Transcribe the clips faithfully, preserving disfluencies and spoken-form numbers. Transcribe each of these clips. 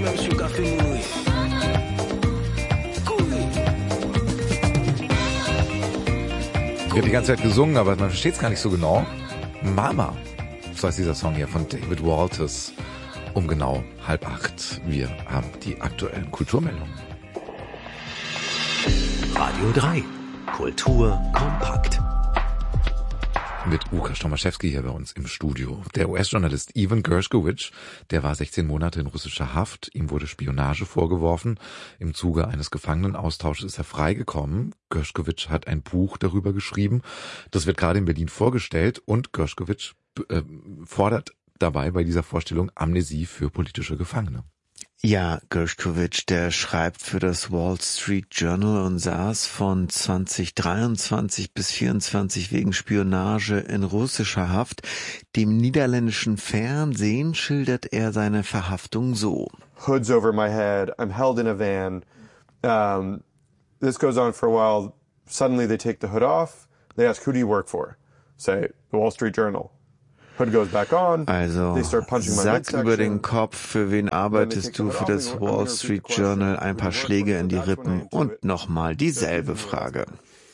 même sur café Mounoui. Wird die ganze Zeit gesungen, aber man versteht es gar nicht so genau. Mama, so heißt dieser Song hier von David Walters. Um genau halb acht. Wir haben die aktuellen Kulturmeldungen. Radio drei. Kultur kompakt. Mit Łukasz Tomaszewski hier bei uns im Studio. Der U S-Journalist Evan Gershkovich, der war sechzehn Monate in russischer Haft. Ihm wurde Spionage vorgeworfen. Im Zuge eines Gefangenenaustausches ist er freigekommen. Gershkovich hat ein Buch darüber geschrieben. Das wird gerade in Berlin vorgestellt und Gershkovich äh, fordert dabei bei dieser Vorstellung Amnesie für politische Gefangene. Ja, Gershkovich, der schreibt für das Wall Street Journal und saß von zwanzig dreiundzwanzig bis vierundzwanzig wegen Spionage in russischer Haft. Dem niederländischen Fernsehen schildert er seine Verhaftung so. Hoods over my head, I'm held in a van. Um, this goes on for a while. Suddenly they take the hood off. They ask, who do you work for? Say, the Wall Street Journal. Also, Sack über den Kopf, für wen arbeitest du? Für das Wall Street Journal, ein paar Schläge in die Rippen und nochmal dieselbe Frage.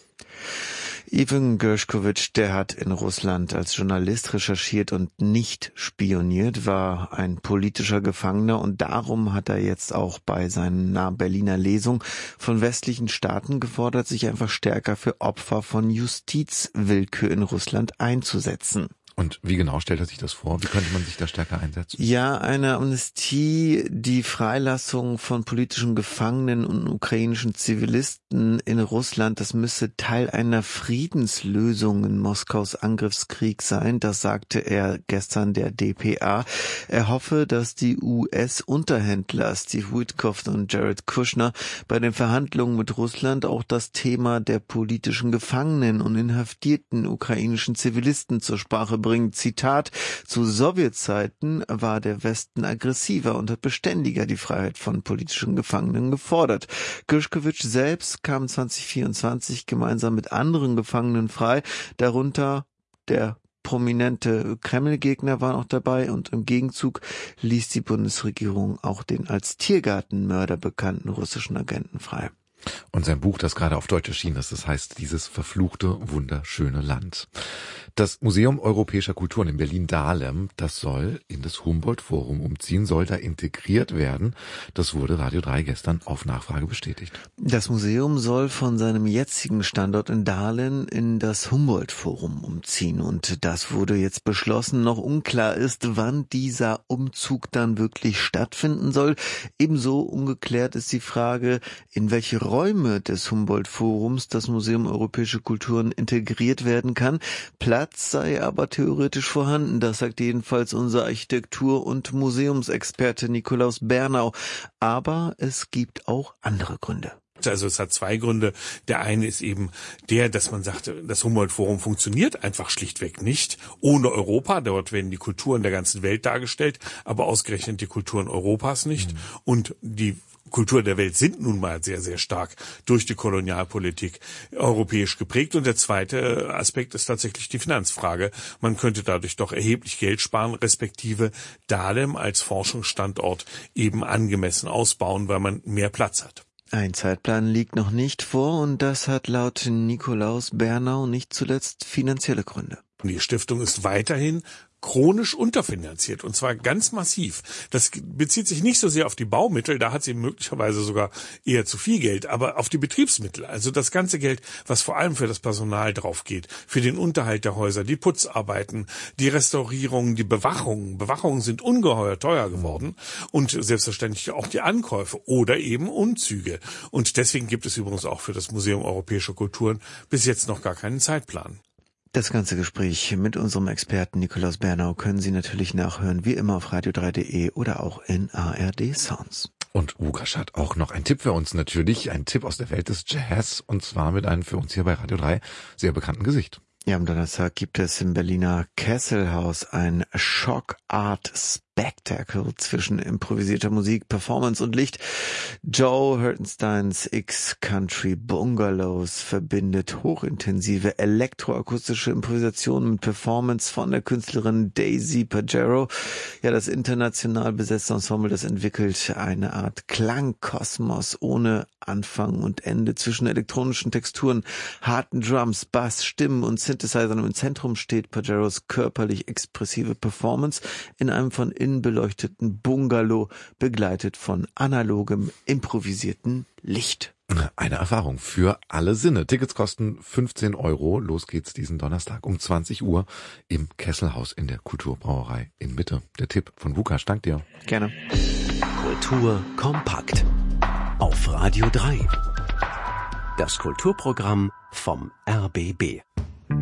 Evan Gershkovich, der hat in Russland als Journalist recherchiert und nicht spioniert, war ein politischer Gefangener und darum hat er jetzt auch bei seiner Berliner Lesung von westlichen Staaten gefordert, sich einfach stärker für Opfer von Justizwillkür in Russland einzusetzen. Und wie genau stellt er sich das vor? Wie könnte man sich da stärker einsetzen? Ja, eine Amnestie, die Freilassung von politischen Gefangenen und ukrainischen Zivilisten in Russland, das müsse Teil einer Friedenslösung in Moskaus Angriffskrieg sein. Das sagte er gestern der D P A. Er hoffe, dass die U S-Unterhändler Steve Witkoff und Jared Kushner bei den Verhandlungen mit Russland auch das Thema der politischen Gefangenen und inhaftierten ukrainischen Zivilisten zur Sprache bringen. Zitat, zu Sowjetzeiten war der Westen aggressiver und hat beständiger die Freiheit von politischen Gefangenen gefordert. Gershkovich selbst kam zwanzig vierundzwanzig gemeinsam mit anderen Gefangenen frei, darunter der prominente Kreml-Gegner war noch dabei und im Gegenzug ließ die Bundesregierung auch den als Tiergartenmörder bekannten russischen Agenten frei. Und sein Buch, das gerade auf Deutsch erschienen ist, das heißt Dieses verfluchte, wunderschöne Land. Das Museum Europäischer Kulturen in Berlin-Dahlem, das soll in das Humboldt-Forum umziehen, soll da integriert werden. Das wurde Radio drei gestern auf Nachfrage bestätigt. Das Museum soll von seinem jetzigen Standort in Dahlem in das Humboldt-Forum umziehen. Und das wurde jetzt beschlossen. Noch unklar ist, wann dieser Umzug dann wirklich stattfinden soll. Ebenso ungeklärt ist die Frage, in welche Räume des Humboldt-Forums das Museum Europäische Kulturen integriert werden kann. Platz sei aber theoretisch vorhanden, das sagt jedenfalls unser Architektur- und Museumsexperte Nikolaus Bernau. Aber es gibt auch andere Gründe. Also es hat zwei Gründe. Der eine ist eben der, dass man sagte, das Humboldt-Forum funktioniert einfach schlichtweg nicht ohne Europa. Dort werden die Kulturen der ganzen Welt dargestellt, aber ausgerechnet die Kulturen Europas nicht. Mhm. Und die Kultur der Welt sind nun mal sehr, sehr stark durch die Kolonialpolitik europäisch geprägt. Und der zweite Aspekt ist tatsächlich die Finanzfrage. Man könnte dadurch doch erheblich Geld sparen, respektive Dahlem als Forschungsstandort eben angemessen ausbauen, weil man mehr Platz hat. Ein Zeitplan liegt noch nicht vor und das hat laut Nikolaus Bernau nicht zuletzt finanzielle Gründe. Die Stiftung ist weiterhin chronisch unterfinanziert und zwar ganz massiv. Das bezieht sich nicht so sehr auf die Baumittel, da hat sie möglicherweise sogar eher zu viel Geld, aber auf die Betriebsmittel. Also das ganze Geld, was vor allem für das Personal drauf geht, für den Unterhalt der Häuser, die Putzarbeiten, die Restaurierungen, die Bewachungen. Bewachungen sind ungeheuer teuer geworden und selbstverständlich auch die Ankäufe oder eben Umzüge. Und deswegen gibt es übrigens auch für das Museum Europäischer Kulturen bis jetzt noch gar keinen Zeitplan. Das ganze Gespräch mit unserem Experten Nikolaus Bernau können Sie natürlich nachhören, wie immer auf radio drei punkt de oder auch in A R D Sounds. Und Łukasz hat auch noch einen Tipp für uns natürlich, ein Tipp aus der Welt des Jazz und zwar mit einem für uns hier bei Radio drei sehr bekannten Gesicht. Ja, am Donnerstag gibt es im Berliner Kesselhaus ein Shock Art Spectacle zwischen improvisierter Musik, Performance und Licht. Joe Hirtensteins X-Country Bungalows verbindet hochintensive elektroakustische Improvisation mit Performance von der Künstlerin Daisy Pajero. Ja, das international besetzte Ensemble, das entwickelt eine Art Klangkosmos ohne Anfang und Ende zwischen elektronischen Texturen, harten Drums, Bass, Stimmen und Synthesizern. Im Zentrum steht Pajeros körperlich expressive Performance in einem von innen beleuchteten Bungalow, begleitet von analogem, improvisierten Licht. Eine Erfahrung für alle Sinne. Tickets kosten fünfzehn Euro. Los geht's diesen Donnerstag um zwanzig Uhr im Kesselhaus in der Kulturbrauerei in Mitte. Der Tipp von Lukas. Dank dir. Gerne. Kultur kompakt. Auf Radio drei. Das Kulturprogramm vom R B B.